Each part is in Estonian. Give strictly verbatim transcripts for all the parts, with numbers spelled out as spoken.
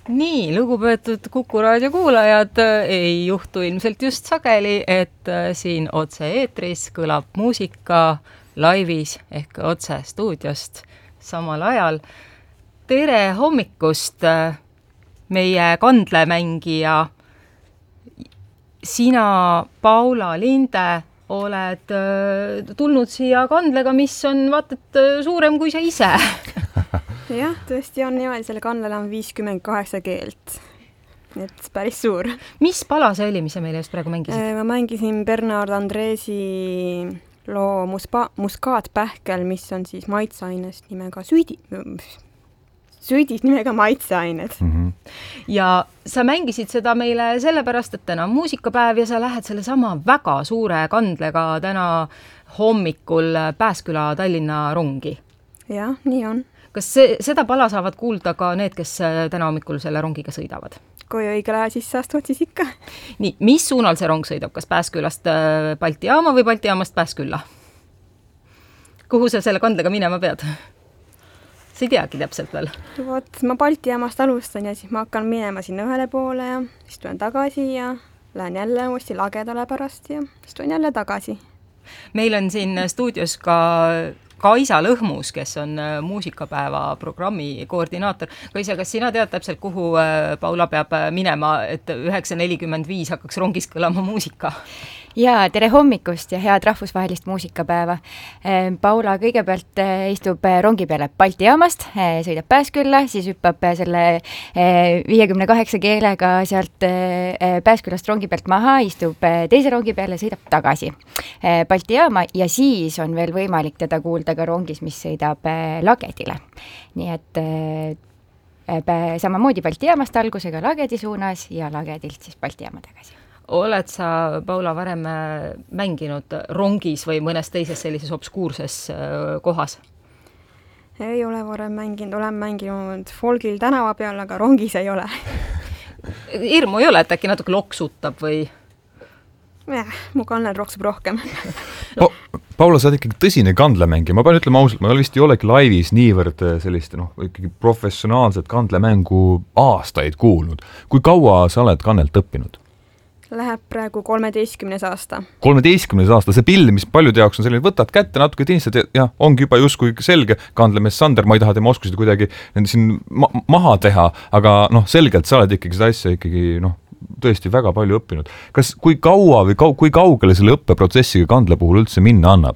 Nii, lugupeetud Kuku raadio kuulajad, ei juhtu ilmselt just sageli, et siin otse eetris kõlab muusika laivis ehk otse stuudiost samal ajal. Tere hommikust, meie kandlemängija. Sina, Paula Linde, oled tulnud siia kandlega, mis on vaatad suurem kui sa ise. Jah, tõesti on niimoodi, selle kandlel on viiskümmend kaheksa keelt. Et päris suur. Mis pala see oli, mis sa meile just praegu mängisid? Ma mängisin Bernard Andresi loo muspa, muskaatpähkel, mis on siis maitseainest nimega süüdi, süüdis nimega maitseained. Mm-hmm. Ja sa mängisid seda meile sellepärast, et täna on muusikapäev ja sa lähed selle sama väga suure kandlega täna hommikul Pääsküla Tallinna rongi. Jah, nii on. Kas see, seda pala saavad kuulda ka need, kes täna hommikul selle rongiga sõidavad? Kui õigel ajal sisse astuvad, siis ikka. Nii, mis suunal see rong sõidab? Kas Pääskülast Balti jaama või Balti jaamast Pääskülla? Kuhu sa selle kandlega minema pead? Sa ei teagi täpselt veel? Vot, ma Balti jaamast alustan ja siis ma hakkan minema sinna ühele poole ja siis tulen tagasi ja lähen jälle uuesti Lagedale pärast ja siis tulen jälle tagasi. Meil on siin stuudios ka Kaisa Lõhmus, kes on muusikapäeva programmi koordinaator. Kaisa, kas sina tead täpselt, kuhu Paula peab minema, et üheksa nelikümmend viis hakkaks rongis kõlama muusika? Ja, tere hommikust ja head rahvusvahelist muusikapäeva. Paula kõigepealt istub rongi peale Balti jaamast, sõidab Pääskülla, siis hüppab selle viiekümne kaheksa keelega sealt Pääskülast rongi pealt maha, istub teise rongi peale, sõidab tagasi Balti jaama ja siis on veel võimalik teda kuulda ka rongis, mis sõidab Lagedile. Nii et samamoodi Balti jaamast algusega Lagedi suunas ja Lagedilt siis Balti jaama tagasi. Oled sa, Paula, varem mänginud rongis või mõnes teises sellises obskuurses kohas? Ei ole varem mänginud, olen mänginud folgil tänava peal, aga rongis ei ole. Hirmu ei ole, et äkki natuke loksutab või? Eh, mu kandlel roksub rohkem. Pa Paula, sa oled ikkagi tõsine kandlemängija. Ma pean ütlema ausalt, ma vist ei olegi laivis niivõrd sellist no, ikkagi professionaalset kandlemängu aastaid kuulnud. Kui kaua sa oled kannelt õppinud? Läheb praegu kolmeteistkümnes aasta. kolmeteistkümnes aasta, see pill, mis paljude jaoks on selline, võtad kätte natuke teenistad ja, ja ongi juba justkui selge kandlemees Sander, ma ei taha tema oskusid kuidagi siin ma maha teha, aga noh, selgelt sa oled ikkagi seda asja ikkagi noh, tõesti väga palju õppinud. Kas kui kaua või kau kui kaugele selle õppeprotsessiga kandle puhul üldse minna annab?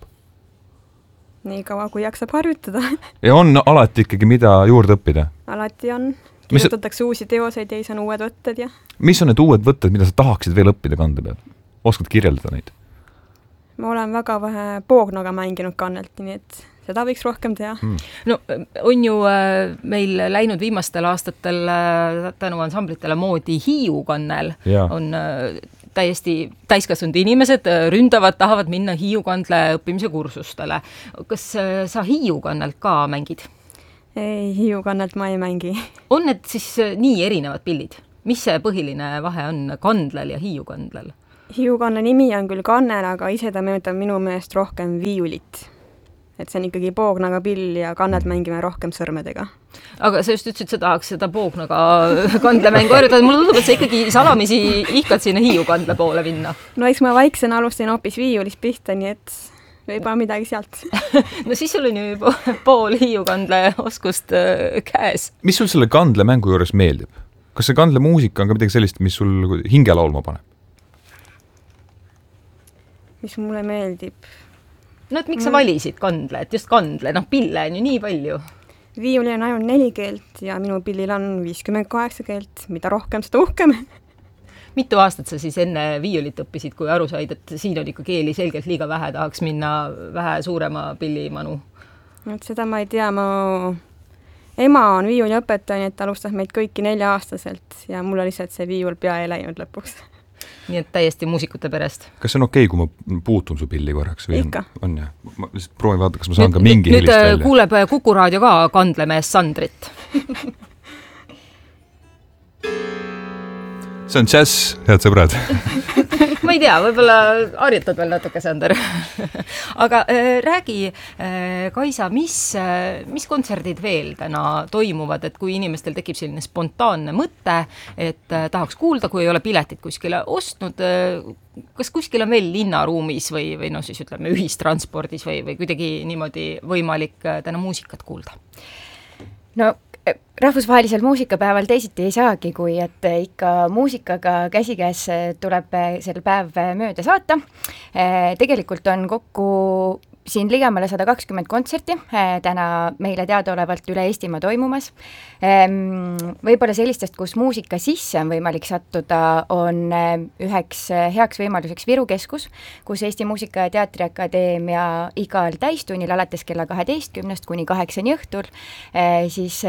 Nii kaua, kui jaksab harjutada. Ja on alati ikkagi mida juurde õppida? Alati on. Kirjutatakse uusi teoseid ja ei saa uued võtted. Ja... Mis on need uued võtted, mida sa tahaksid veel õppida kande peal? Oskad kirjeldada neid? Ma olen väga vähe poognaga mänginud kannelt, nii et seda võiks rohkem teha. Hmm. No on ju meil läinud viimastel aastatel tänu ansamblitele moodi hiiukannel. Ja. On täiesti täiskasvanud inimesed ründavad, tahavad minna hiiukandle õppimise kursustele. Kas sa hiiukannelt ka mängid? Ei, hiiukannelt ma ei mängi. On need siis nii erinevad pillid? Mis see põhiline vahe on kandlel ja hiiukandlel? Hiiukanne nimi on küll kannel, aga ise ta meenutab minu meelest rohkem viiulit. Et see on ikkagi poognaga pill ja kannelt mängime rohkem sõrmedega. Aga sa just ütlesid, et sa tahaks seda poognaga kandlemängu harjutada. Mulle tundub, et sa ikkagi salamisi ihkad sinna hiiukandle poole minna. No eks ma vaiksena alustan hoopis viiulist pihta, nii et võib-olla midagi sealt. No siis sul on ju juba pool hiiukandle oskust käes. Mis sul selle kandlemängu juures meeldib? Kas see kandlemuusika on ka midagi sellist, mis sul hinge laulma paneb? Mis mulle meeldib? No et miks sa valisid kandle? Et just kandle, noh pille on ju nii palju. Viiuli on ainult neli keelt ja minu pillil on viiskümmend kaheksa keelt. Mida rohkem, seda uhkem. Mitu aastat sa siis enne viiulit õppisid, kui aru said, et siin on ikka keeli selgelt liiga vähe, tahaks minna vähe suurema pillimanu? Et seda ma ei tea, ma... ema on viiuli õpetaja, et alustas meid kõiki nelja aastaselt ja mulle lihtsalt see viiul pea ei läinud lõpuks. Nii et täiesti muusikute perest. Kas see on okei, kui ma puutun su pilli korraks? Või Ikka. On, on, ja. Ma proovin vaadata, kas ma saan nüüd, ka mingi nüüd, helist välja. Nüüd kuuleb Kuku raadio ka kandlemees Sandrit. See on jazz, head sõbrad. ma ei tea, võib-olla harjutad veel natuke, Sander. Aga äh, räägi, äh, Kaisa, mis, äh, mis kontserdid veel täna toimuvad, et kui inimestel tekib selline spontaanne mõte, et äh, tahaks kuulda, kui ei ole piletit kuskile ostnud, äh, kas kuskil on veel linnaruumis või, või no siis ütleme ühistranspordis või, või kuidagi niimoodi võimalik äh, täna muusikat kuulda? No rahvusvahelisel muusikapäeval teisiti ei saagi, kui et ikka muusikaga käsikäes tuleb sel päev mööda saata. Tegelikult on kokku siin ligemale sada kakskümmend kontserti täna meile teadaolevalt üle Eestimaa toimumas. Võib-olla sellistest, kus muusika sisse on võimalik sattuda, on üheks heaks võimaluseks Viru keskus, kus Eesti Muusika- ja Teatriakadeemia igal täistunnil alates kella kaheteistkümnest kuni kaheksani õhtul siis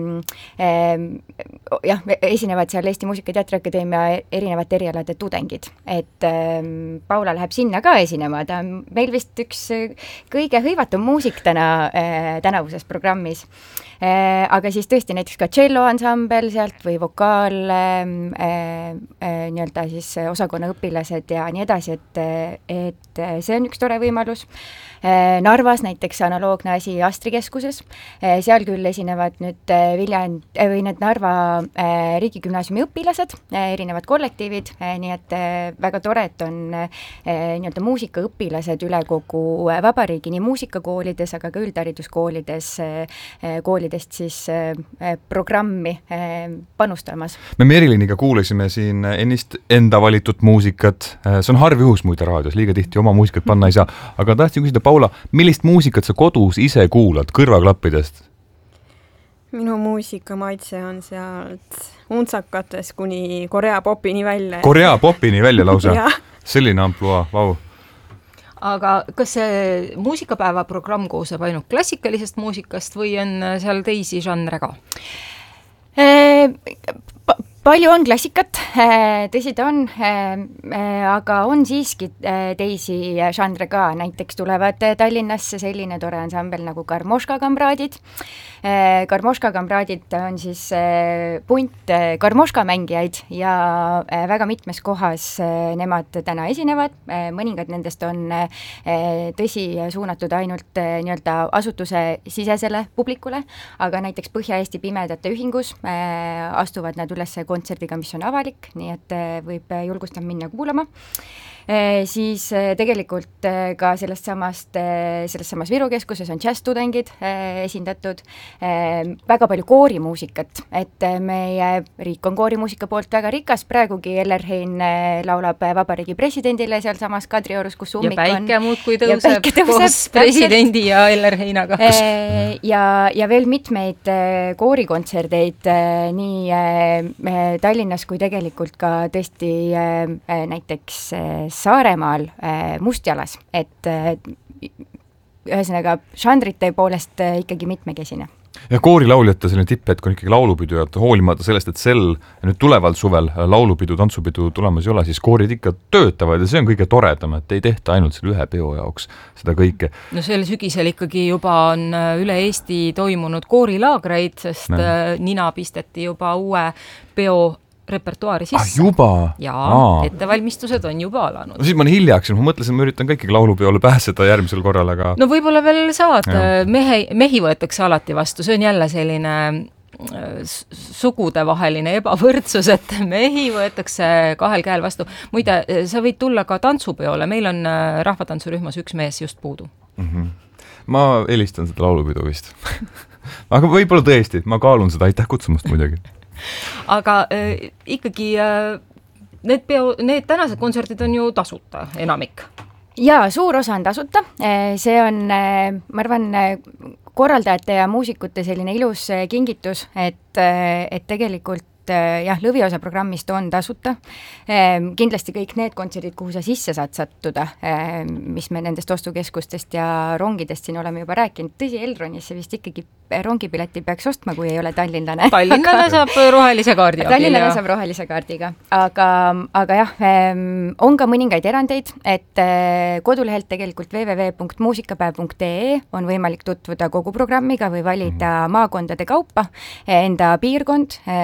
jah, esinevad seal Eesti Muusika- ja Teatriakadeemia erinevate erialade tudengid. Et Paula läheb sinna ka esinema, ta on meil vist üks kõige hõivatum muusik täna äh, tänavuses programmis äh,. Aga siis tõesti näiteks ka tšelloansambel sealt või vokaal äh, äh, nii-öelda siis osakonna õpilased ja nii edasi, et, et see on üks tore võimalus. äh, Narvas näiteks analoogne asi Astri keskuses, äh, seal küll esinevad nüüd äh, Viljand äh, või need Narva äh, riigigümnaasiumi õpilased, äh, erinevad kollektiivid, äh, nii et äh, väga tore, et on äh, nii-öelda muusikaõpilased üle kogu äh, vabariigi, nii muusikakoolides, aga ka üldhariduskoolides, koolidest siis programmi panustamas. Me Meriliniga kuulasime siin ennist enda valitud muusikat, see on harv juhus muide raadios, liiga tihti oma muusikat panna ei saa, aga tahtsin küsida, Paula, millist muusikat sa kodus ise kuulad kõrvaklappidest? Minu muusikamaitse on sealt untsakates kuni Korea popini välja. Korea popini välja lausa? Selline ampluaa, vau. Aga kas see muusikapäeva programm koosneb ainult klassikalisest muusikast või on seal teisi žanre ka? Pa- palju on klassikat, tõsi ta on, aga on siiski teisi žanre ka, näiteks tulevad Tallinnasse selline tore ansambel nagu Karmoška kamraadid. Karmoška kamraadid on siis punt karmoška mängijaid ja väga mitmes kohas nemad täna esinevad, mõningad nendest on tõsi suunatud ainult nii-öelda asutuse sisesele publikule, aga näiteks Põhja-Eesti Pimedate Ühingus astuvad nad üles kontserdiga, mis on avalik, nii et võib julgustada minna kuulama. E, siis tegelikult ka sellest samast, sellest samas Viru keskuses on džässtudengid esindatud, e, väga palju koorimuusikat, et meie riik on koorimuusika poolt väga rikas, praegugi Ellerhein laulab vabariigi presidendile seal samas Kadriorus, kus ummik on. Ja päike muudkui tõuseb koos presidendi ja Ellerheinaga. E, ja, ja veel mitmeid koorikontserdeid nii Tallinnas kui tegelikult ka tõesti näiteks Saaremaal Mustjalas, et ühesõnaga žanrite poolest ikkagi mitmekesine. Ja koorilauljate selline tipphetk on ikkagi laulupidu ja hoolimata sellest, et sel nüüd tuleval suvel laulupidu, tantsupidu tulemas ei ole, siis koorid ikka töötavad ja see on kõige toredam, et ei tehta ainult selle ühe peo jaoks seda kõike. No sel sügisel ikkagi juba on üle Eesti toimunud koorilaagreid, sest no. Nina pisteti juba uue peo repertuaari sisse. Ah, juba? Jaa, Aa. ettevalmistused on juba alanud. No siis ma olen hiljaks, ma mõtlesin, ma üritan ka ikkagi laulupeole pääseda järgmisel korral, aga... No võib-olla veel saad, mehe, mehi võetakse alati vastu, see on jälle selline sugudevaheline ebavõrdsus, et mehi võetakse kahel käel vastu. Muide, sa võid tulla ka tantsupeole, meil on rahvatantsurühmas üks mees just puudu. Mm-hmm. Ma helistan seda laulupidu vist. Aga võib-olla tõesti, ma kaalun seda, aitäh kutsumast muidugi. Aga äh, ikkagi äh, need, peo, need tänased kontserdid on ju tasuta, enamik. Jaa, suur osa on tasuta. See on, ma arvan, korraldajate ja muusikute selline ilus kingitus, et, et tegelikult jah, lõviosa programmist on tasuta. Kindlasti kõik need kontserdid, kuhu sa sisse saad sattuda, mis me nendest ostukeskustest ja rongidest siin oleme juba rääkinud. Tõsi, Elronisse vist ikkagi rongipileti peaks ostma, kui ei ole tallinlane. Tallinlane saab rohelise kaardi. Tallinlane saab rohelise kaardiga. Aga, aga jah, on ka mõningaid erandeid, et kodulehelt tegelikult w w w punkt muusikapäev punkt e on võimalik tutvuda kogu programmiga või valida maakondade kaupa enda piirkond ja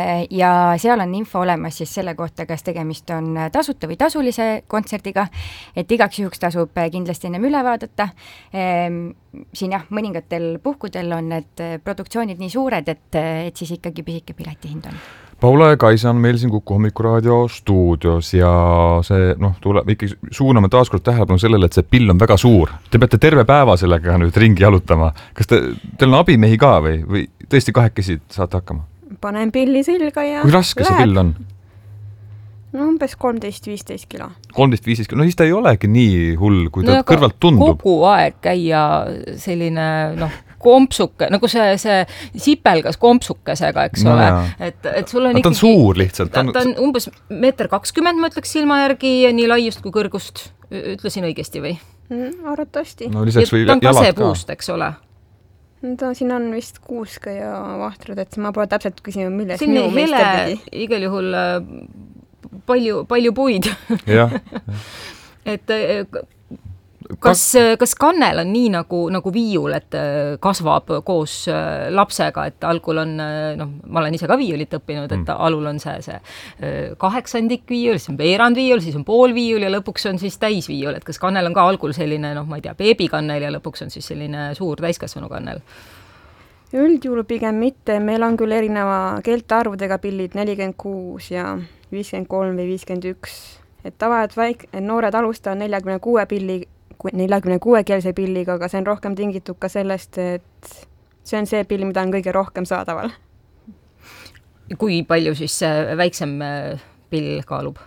ja seal on info olemas siis selle kohta, kas tegemist on tasuta või tasulise kontserdiga, et igaks juhuks tasub kindlasti ennem üle vaadata. Siin jah, mõningatel puhkudel on need produktsioonid nii suured, et, et siis ikkagi pisike piletihind on. Paula ja Kaisa on meil siin Kuku Hommikuraadio stuudios ja see, noh, tuleb ikkagi suuname taaskord tähelepanu sellele, et see pill on väga suur. Te peate terve päeva sellega nüüd ringi jalutama. Kas te, teil on abimehi ka või, või tõesti kahekesi saate hakkama? Panen pilli selga ja kui raske läheb. See pill on? No umbes kolmteist viisteist kilo. kolmteist viisteist kilo, no siis ta ei olegi nii hull, kui ta no, kõrvalt tundub. Kogu aeg käia selline, noh, kompsuke, nagu see, see sipelgas kompsukesega, eks no, ole. Et, et sul on no, ta on ikkagi, suur lihtsalt. Ta, ta on umbes meeter kakskümmend, ma ütleks silma järgi, nii laiust kui kõrgust. Ütlesin õigesti või? Mm, arvatavasti. No lisaks või ta on jalad kasepuust, eks ole. Ta siin on vist kuuska ja vahtrud, et ma pole täpselt küsima, milles siin minu meister tegi. Igal juhul palju, palju puid. jah. et kas, kas kannel on nii nagu, nagu viiul, et kasvab koos lapsega, et algul on, noh, ma olen ise ka viiulit õppinud, et alul on see, see kaheksandik viiul, siis on veerand viiul, siis on pool viiul ja lõpuks on siis täis viiul, et kas kannel on ka algul selline, noh, ma ei tea, beebikannel ja lõpuks on siis selline suur täiskasvanu kannel? Üldjuhul pigem mitte, meil on küll erineva keeltearvudega pillid nelikümmend kuus ja viiskümmend kolm või viiskümmend üks, et tavad väik, noored alusta neljakümne kuue pilli neljakümne kuue keelse pilliga, aga see on rohkem tingitud ka sellest, et see on see pill, mida on kõige rohkem saadaval. Kui palju siis see väiksem pill kaalub?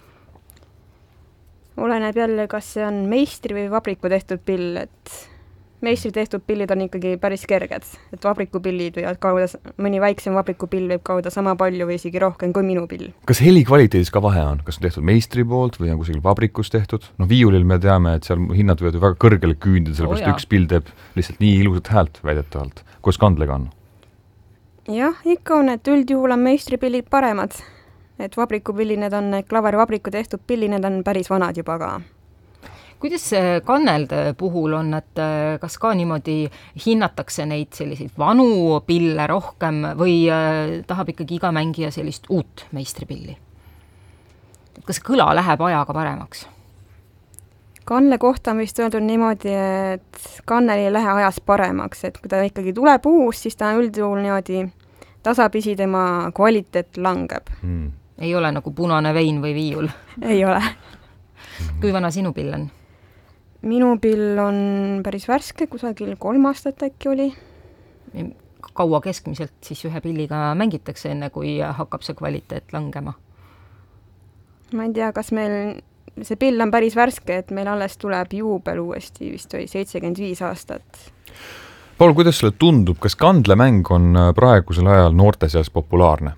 Oleneb jälle, kas see on meistri või vabriku tehtud pill, et meistri tehtud pillid on ikkagi päris kerged, et vabrikupillid võivad kauda, mõni väiksem vabrikupill võib kauda sama palju või isegi rohkem kui minu pill. Kas heli kvaliteedis ka vahe on? Kas on tehtud meistri poolt või on kusagil vabrikus tehtud? No viiulil me teame, et seal hinnad võivad väga kõrgele küündida, sellepärast oh, üks pill teeb lihtsalt nii ilusat häält väidetavalt. Kuidas kandlega on? Jah, ikka on, et üldjuhul on meistripillid paremad. Et vabrikupilli, need on Klaveri vabriku tehtud pilli, need on päris vanad juba ka. Kuidas kannelde puhul on, et kas ka niimoodi hinnatakse neid selliseid vanu pille rohkem või tahab ikkagi iga mängija sellist uut meistripilli? Kas kõla läheb ajaga paremaks? Kannle kohta on vist öeldud niimoodi, et kannel ei lähe ajas paremaks, et kui ta ikkagi tuleb uus, siis ta üldjuhul niimoodi tasapisi tema kvaliteet langeb. Hmm. Ei ole nagu punane vein või viiul? Ei ole. Kui vana sinu pill on? Minu pill on päris värske, kusagil kolm aastat äkki oli. Kaua keskmiselt siis ühe pilliga mängitakse enne, kui hakkab see kvaliteet langema? Ma ei tea, kas meil see pill on päris värske, et meil alles tuleb juubel uuesti, vist oli seitsekümmend viis aastat. Paul, kuidas sulle tundub, kas kandlemäng on praegusel ajal noorte seas populaarne?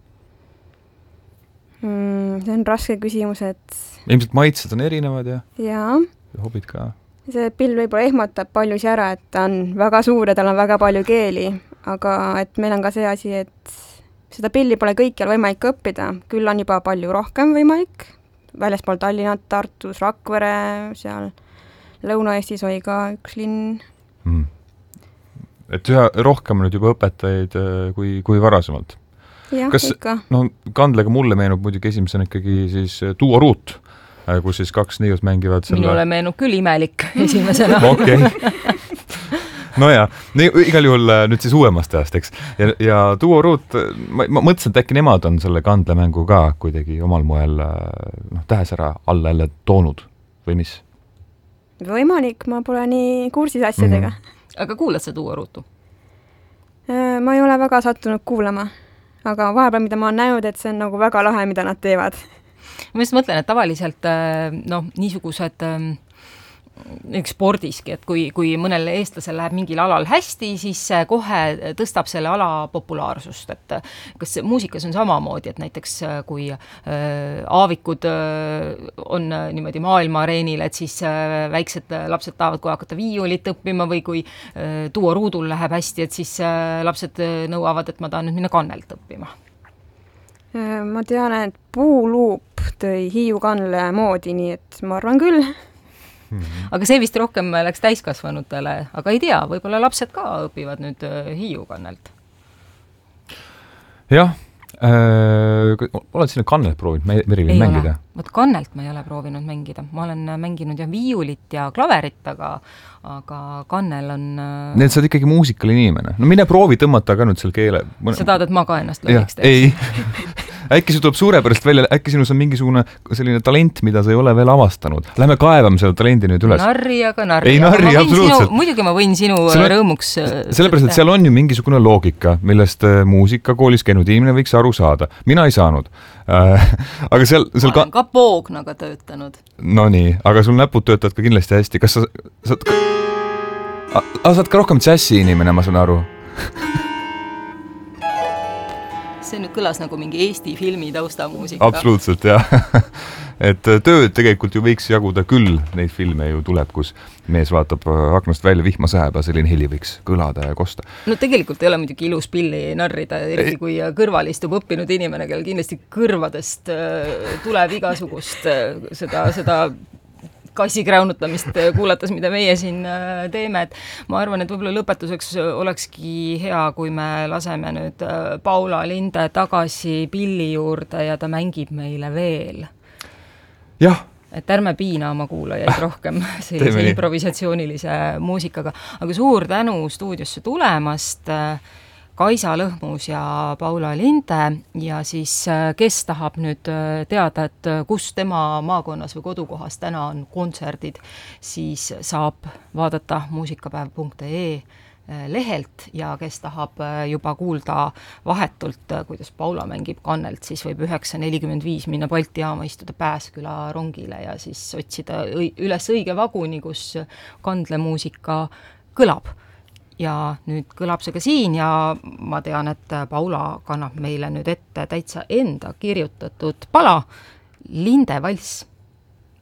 Mm, see on raske küsimus, et... Ilmselt maitsed on erinevad ja... Jaa. Ja hobid ka. See pill võib-olla ehmatab paljusi ära, et ta on väga suur ja tal on väga palju keeli, aga et meil on ka see asi, et seda pilli pole kõikjal võimalik õppida, küll on juba palju rohkem võimalik, väljaspool Tallinnat, Tartus, Rakvere, seal Lõuna-Eestis oli ka üks linn. Mm. Et üha rohkem nüüd juba õpetajaid kui, kui varasemalt. Jah, kas, ikka. No, kandlega mulle meenub muidugi esimesena ikkagi siis Duo Root, kus siis kaks neiut mängivad selle... Minule meenub küll imelik esimesena. Okei. No ja, igal juhul nüüd siis uuemast ajast, eks. Ja, ja Duo Root, ma, ma mõtlesin, et äkki nemad on selle kandlemängu ka kuidagi omal moel noh, tähes ära alla jälle toonud või mis? Võimalik, ma pole nii kursis asjadega. Mm-hmm. Aga kuulad sa Duo Rootu? Ma ei ole väga sattunud kuulama, aga vahepeal, mida ma olen näinud, et see on nagu väga lahe, mida nad teevad. Ma just mõtlen, et tavaliselt no, niisugused üks spordiski, et kui, kui mõnel eestlasel läheb mingil alal hästi, siis kohe tõstab selle ala populaarsust, et kas muusikas on samamoodi, et näiteks kui aavikud on niimoodi maailma areenil, et siis väiksed lapsed tahavad kohe hakata viiulit õppima või kui Duo Roodul läheb hästi, et siis lapsed nõuavad, et ma tahan nüüd minna kannelt õppima. Ma tean, et puuluup tõi Hiiu kannle moodi, nii et ma arvan küll. Aga see vist rohkem läks täiskasvanutele, aga ei tea, võib-olla lapsed ka õpivad nüüd Hiiu kannelt. Jah, Äh, oled sinna kannelt proovinud Merilin ei mängida? Vot kannelt ma ei ole proovinud mängida. Ma olen mänginud ja viiulit ja klaverit, aga, aga kannel on... Nii, et sa oled ikkagi muusikal inimene. No mine proovi tõmmata ka nüüd seal keele. Sa tahad, et ma ka ennast lõhiks teeks? Ei. Äkki see tuleb suurepärast välja, äkki sinus on mingisugune selline talent, mida sa ei ole veel avastanud. Lähme kaevame selle talendi nüüd üles. Narri, aga narri. Ei narri, absoluutselt. Muidugi ma võin sinu Selle, rõõmuks... Sellepärast, et seal on ju mingisugune loogika, millest muusikakoolis käinud inimene võiks aru saada. Mina ei saanud. Äh, aga seal... seal ma olen ka poognaga töötanud. No nii, aga sul näpud töötavad ka kindlasti hästi. Kas sa... sa ka... A, a, saad ka rohkem džässi inimene, ma saan aru. See nüüd kõlas nagu mingi Eesti filmi taustamuusika. Absoluutselt, jah. Et tööd tegelikult ju võiks jaguda küll, neid filme ju tuleb, kus mees vaatab aknast välja, vihma säeb ja selline heli võiks kõlada ja kosta. No tegelikult ei ole muidugi ilus pilli narrida, eriti kui kõrval istub õppinud inimene, kel kindlasti kõrvadest tuleb igasugust seda, seda kassi kräunutamist kuulates, mida meie siin teeme, et ma arvan, et võib-olla lõpetuseks olekski hea, kui me laseme nüüd Paula Linde tagasi pilli juurde ja ta mängib meile veel. Jah. Et ärme piina oma kuulajaid rohkem sellise improvisatsioonilise muusikaga. Aga suur tänu stuudiosse tulemast, Kaisa Lõhmus ja Paula Linde, ja siis kes tahab nüüd teada, et kus tema maakonnas või kodukohas täna on kontserdid, siis saab vaadata muusikapäev punkt ee lehelt, ja kes tahab juba kuulda vahetult, kuidas Paula mängib kannelt, siis võib üheksa nelikümmend viis minna Balti jaama, istuda Pääsküla rongile ja siis otsida üles õige vaguni, kus kandlemuusika kõlab. Ja nüüd kõlab see ka siin ja ma tean, et Paula kannab meile nüüd ette täitsa enda kirjutatud pala, Linde valss.